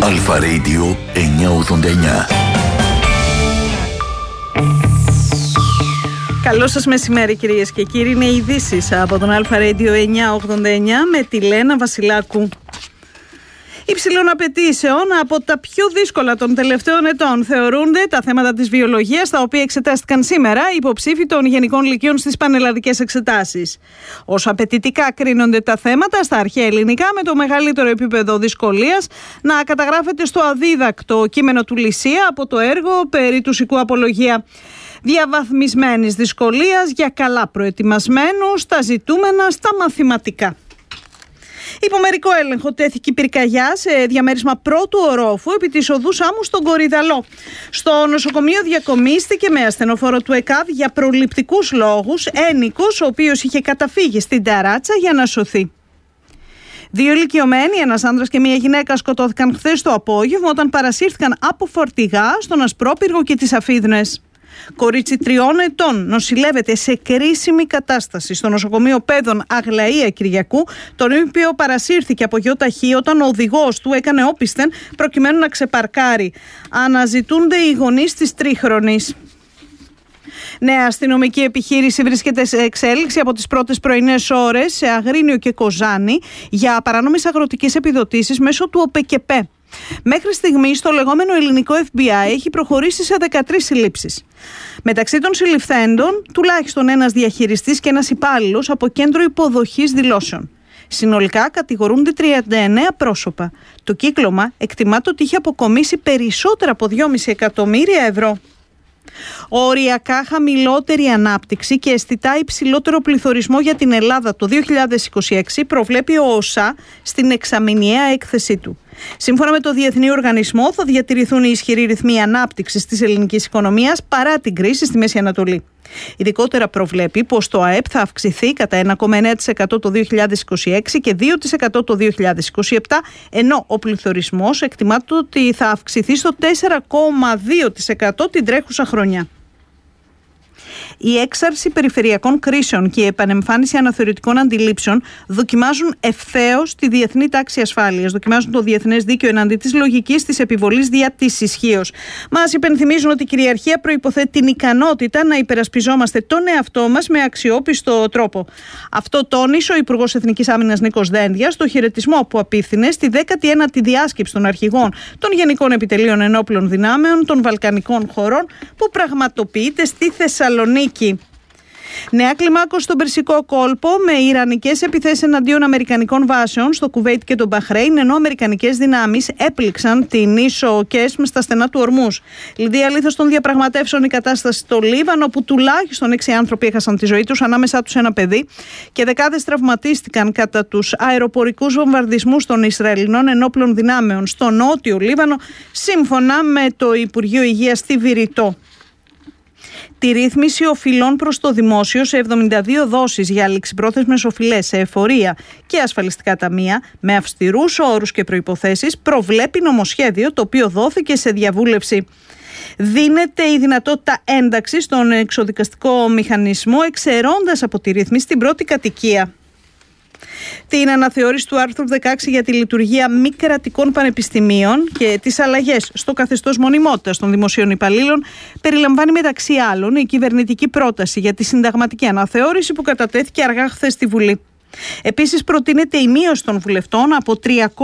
Αλφα Radio 989. Καλό σας μεσημέρι κυρίες και κύριοι. Είναι οι ειδήσεις από τον Αλφα Radio 989 με τη Λένα Βασιλάκου. Υψηλών απαιτήσεων από τα πιο δύσκολα των τελευταίων ετών θεωρούνται τα θέματα της βιολογίας, τα οποία εξετάστηκαν σήμερα οι υποψήφοι των Γενικών Λυκείων στις πανελλαδικές εξετάσεις. Όσο απαιτητικά κρίνονται τα θέματα στα αρχαία ελληνικά, με το μεγαλύτερο επίπεδο δυσκολίας να καταγράφεται στο αδίδακτο κείμενο του Λυσία από το έργο περί του Σικού Απολογία. Διαβαθμισμένης δυσκολίας για καλά προετοιμασμένους στα ζητούμενα στα μαθηματικά. Υπό μερικό έλεγχο τέθηκε η πυρκαγιά σε διαμέρισμα πρώτου ορόφου επί της οδού Σάμου στον Κορυδαλό. Στο νοσοκομείο διακομίστηκε με ασθενοφόρο του ΕΚΑΒ για προληπτικούς λόγους ένοικος, ο οποίος είχε καταφύγει στην ταράτσα για να σωθεί. 2 ηλικιωμένοι, ένας άνδρας και μία γυναίκα, σκοτώθηκαν χθες το απόγευμα όταν παρασύρθηκαν από φορτηγά στον Ασπρόπυργο και τις Αφίδνες. Κορίτσι 3 ετών νοσηλεύεται σε κρίσιμη κατάσταση στο νοσοκομείο Παιδών Αγλαία Κυριακού, τον οποίο παρασύρθηκε από γιοταχή όταν ο οδηγός του έκανε όπισθεν προκειμένου να ξεπαρκάρει. Αναζητούνται οι γονείς της τρίχρονης. Νέα αστυνομική επιχείρηση βρίσκεται σε εξέλιξη από τις πρώτες πρωινές ώρες σε Αγρίνιο και Κοζάνη για παράνομες αγροτικές επιδοτήσεις μέσω του ΟΠΕΚΕΠΕ. Μέχρι στιγμής το λεγόμενο ελληνικό FBI έχει προχωρήσει σε 13 συλλήψεις. Μεταξύ των συλληφθέντων τουλάχιστον ένας διαχειριστής και ένας υπάλληλος από κέντρο υποδοχής δηλώσεων. Συνολικά κατηγορούνται 39 πρόσωπα. Το κύκλωμα εκτιμάται ότι είχε αποκομίσει περισσότερα από 2,5 εκατομμύρια ευρώ. Οριακά χαμηλότερη ανάπτυξη και αισθητά υψηλότερο πληθωρισμό για την Ελλάδα το 2026 προβλέπει ο ΟΣΑ στην εξαμηνιαία έκθεσή του. Σύμφωνα με το Διεθνή Οργανισμό, θα διατηρηθούν οι ισχυροί ρυθμοί ανάπτυξης της ελληνικής οικονομίας παρά την κρίση στη Μέση Ανατολή. Ειδικότερα προβλέπει πως το ΑΕΠ θα αυξηθεί κατά 1,9% το 2026 και 2% το 2027, ενώ ο πληθωρισμός εκτιμάται ότι θα αυξηθεί στο 4,2% την τρέχουσα χρονιά. Η έξαρση περιφερειακών κρίσεων και η επανεμφάνιση αναθεωρητικών αντιλήψεων δοκιμάζουν ευθέως τη διεθνή τάξη ασφάλειας, δοκιμάζουν το διεθνές δίκαιο εναντί της λογικής της επιβολής δια της ισχύως. Μας υπενθυμίζουν ότι η κυριαρχία προϋποθέτει την ικανότητα να υπερασπιζόμαστε τον εαυτό μας με αξιόπιστο τρόπο. Αυτό τόνισε ο Υπουργός Εθνικής Άμυνας Νίκος Δένδιας στο χαιρετισμό που απίφθινε στη 19η διάσκεψη των αρχηγών των Γενικών Επιτελείων Ενόπλων Δυνάμεων των Βαλκανικών χωρών που πραγματοποιείται στη Θεσσαλονίκη. Νέα κλιμάκωση στον Περσικό κόλπο με ιρανικές επιθέσεις εναντίον αμερικανικών βάσεων στο Κουβέιτ και τον Μπαχρέιν, ενώ αμερικανικές δυνάμεις έπληξαν την ίσο Κέσμ στα στενά του Ορμούζ. Λιδία λίθος των διαπραγματεύσεων η κατάσταση στο Λίβανο, όπου τουλάχιστον 6 άνθρωποι έχασαν τη ζωή τους, ανάμεσά τους ένα παιδί, και δεκάδες τραυματίστηκαν κατά τους αεροπορικούς βομβαρδισμούς των Ισραηλινών ενόπλων δυνάμεων στο νότιο Λίβανο, σύμφωνα με το Υπουργείο Υγείας στη Βηρητό. Τη ρύθμιση οφειλών προς το δημόσιο σε 72 δόσεις για ληξιπρόθεσμες οφειλές σε εφορία και ασφαλιστικά ταμεία με αυστηρούς όρους και προϋποθέσεις προβλέπει νομοσχέδιο, το οποίο δόθηκε σε διαβούλευση. Δίνεται η δυνατότητα ένταξης στον εξοδικαστικό μηχανισμό, εξαιρώντας από τη ρύθμιση την πρώτη κατοικία. Την αναθεώρηση του άρθρου 16 για τη λειτουργία μη κρατικών πανεπιστημίων και τις αλλαγές στο καθεστώς μονιμότητας των δημοσίων υπαλλήλων περιλαμβάνει μεταξύ άλλων η κυβερνητική πρόταση για τη συνταγματική αναθεώρηση που κατατέθηκε αργά χθες στη Βουλή. Επίσης προτείνεται η μείωση των βουλευτών από 300